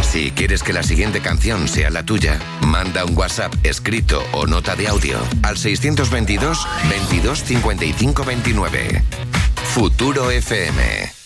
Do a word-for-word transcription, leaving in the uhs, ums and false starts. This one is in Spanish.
Si quieres que la siguiente canción sea la tuya, manda un WhatsApp escrito o nota de audio al seiscientos veintidós, veintidós, cincuenta y cinco veintinueve. Futuro F M.